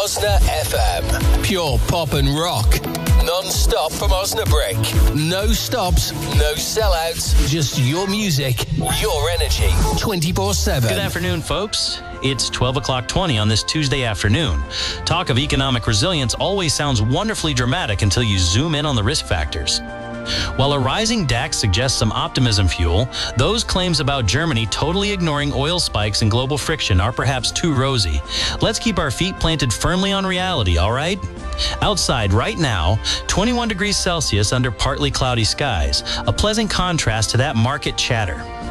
Osna FM. Pure pop and rock. Non-stop from Osnabrück. No stops, no sellouts. Just your music, your energy. 24/7. Good afternoon, folks. It's 12 o'clock 20 on this Tuesday afternoon. Talk of economic resilience always sounds wonderfully dramatic until you zoom in on the risk factors. While a rising DAX suggests some optimism fuel, those claims about Germany totally ignoring oil spikes and global friction are perhaps too rosy. Let's keep our feet planted firmly on reality, all right? Outside right now, 21 degrees Celsius under partly cloudy skies, a pleasant contrast to that market chatter.